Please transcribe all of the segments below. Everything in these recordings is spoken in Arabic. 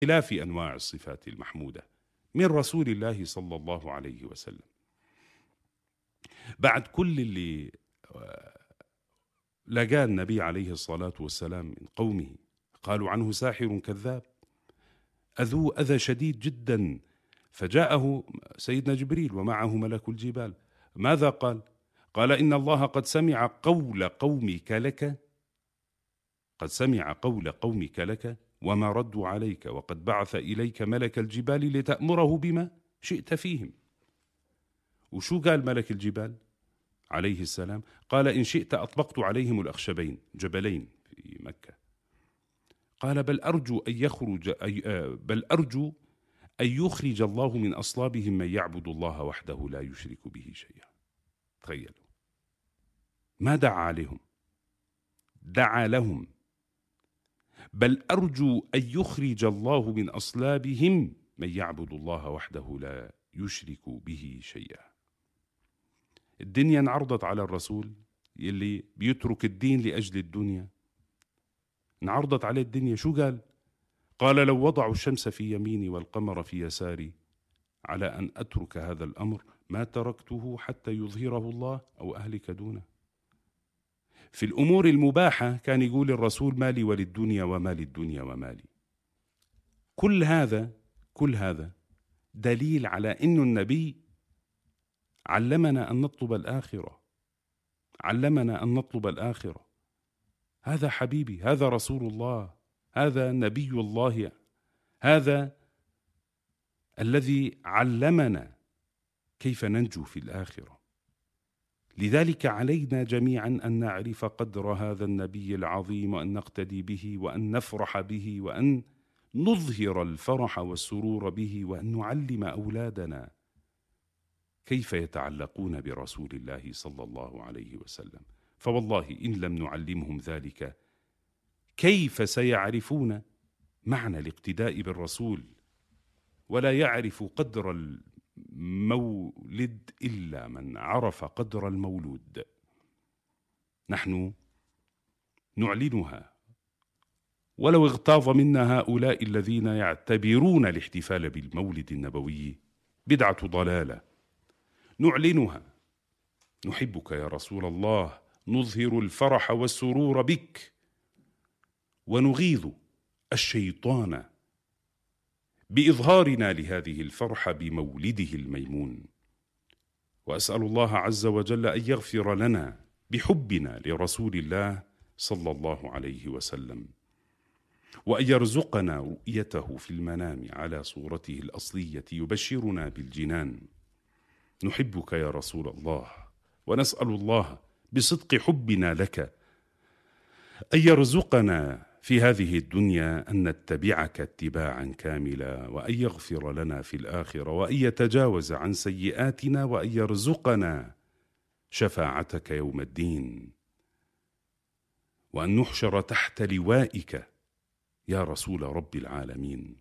باختلاف أنواع الصفات المحمودة من رسول الله صلى الله عليه وسلم. بعد كل اللي لقى النبي عليه الصلاة والسلام من قومه، قالوا عنه ساحر كذاب، أذوه أذى شديد جدا، فجاءه سيدنا جبريل ومعه ملك الجبال. ماذا قال؟ قال إن الله قد سمع قول قومك لك، قد سمع قول قومك لك وما ردوا عليك، وقد بعث إليك ملك الجبال لتأمره بما شئت فيهم. وشو قال ملك الجبال عليه السلام؟ قال إن شئت أطبقت عليهم الأخشبين، جبلين في مكة. قال بل أرجو أن يخرج الله من أصلابهم من يعبد الله وحده لا يشرك به شيئا. تخيلوا، ما دعا عليهم، دعا لهم. بل أرجو أن يخرج الله من أصلابهم من يعبد الله وحده لا يشرك به شيئا. الدنيا انعرضت على الرسول يلي بيترك الدين لأجل الدنيا، انعرضت عليه الدنيا. شو قال؟ قال لو وضعوا الشمس في يميني والقمر في يساري على أن أترك هذا الأمر ما تركته حتى يظهره الله أو أهلك دونه. في الأمور المباحة كان يقول الرسول مالي وللدنيا وما للدنيا ومالي. كل هذا دليل على أن النبي علمنا أن نطلب الآخرة، علمنا أن نطلب الآخرة. هذا حبيبي، هذا رسول الله، هذا نبي الله، هذا الذي علمنا كيف ننجو في الآخرة. لذلك علينا جميعا أن نعرف قدر هذا النبي العظيم، وأن نقتدي به، وأن نفرح به، وأن نظهر الفرح والسرور به، وأن نعلم أولادنا كيف يتعلقون برسول الله صلى الله عليه وسلم. فوالله إن لم نعلمهم ذلك كيف سيعرفون معنى الاقتداء بالرسول؟ ولا يعرف قدر المولد إلا من عرف قدر المولود. نحن نعلنها، ولو اغتاظ منا هؤلاء الذين يعتبرون الاحتفال بالمولد النبوي بدعة ضلالة. نعلنها: نحبك يا رسول الله، نظهر الفرح والسرور بك، ونغيظ الشيطان بإظهارنا لهذه الفرحة بمولده الميمون. وأسأل الله عز وجل أن يغفر لنا بحبنا لرسول الله صلى الله عليه وسلم، وأن يرزقنا رؤيته في المنام على صورته الأصلية يبشرنا بالجنان. نحبك يا رسول الله، ونسأل الله بصدق حبنا لك أن يرزقنا في هذه الدنيا أن نتبعك اتباعا كاملا، وأن يغفر لنا في الآخرة، وأن يتجاوز عن سيئاتنا، وأن يرزقنا شفاعتك يوم الدين، وأن نحشر تحت لوائك يا رسول رب العالمين.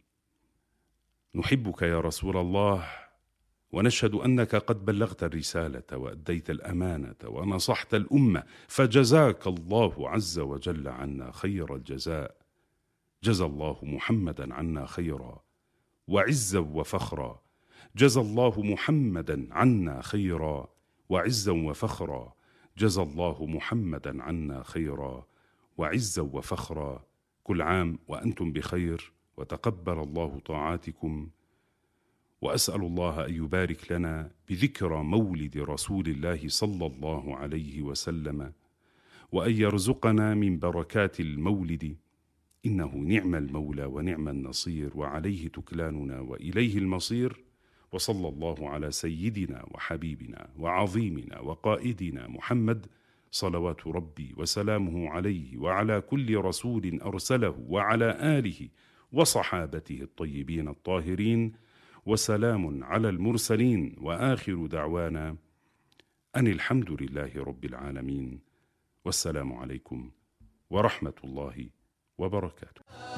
نحبك يا رسول الله، ونشهد أنك قد بلغت الرسالة وأديت الأمانة ونصحت الأمة، فجزاك الله عز وجل عنا خير الجزاء. جزى الله محمدا عنا خيرا وعزا وفخرا. جزى الله محمدا عنا خيرا وعزا وفخرا. جزى الله محمدا عنا خيرا وعزا وفخرا. كل عام وأنتم بخير، وتقبل الله طاعاتكم. وأسأل الله أن يبارك لنا بذكرى مولد رسول الله صلى الله عليه وسلم، وأن يرزقنا من بركات المولد، إنه نعم المولى ونعم النصير، وعليه تكلاننا وإليه المصير. وصلى الله على سيدنا وحبيبنا وعظيمنا وقائدنا محمد، صلوات ربي وسلامه عليه وعلى كل رسول أرسله، وعلى آله وصحابته الطيبين الطاهرين، وسلام على المرسلين، وآخر دعوانا أن الحمد لله رب العالمين، والسلام عليكم ورحمة الله وبركاته.